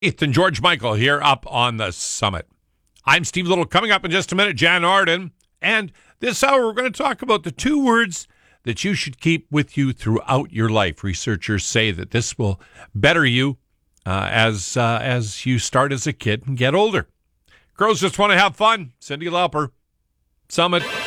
Ethan George Michael here up on the summit. I'm Steve Little. Coming up in just a minute, Jan Arden. And this hour, we're going to talk about the 2 words that you should keep with you throughout your life. Researchers say that this will better you as you start as a kid and get older. Girls just want to have fun. Cyndi Lauper, Summit.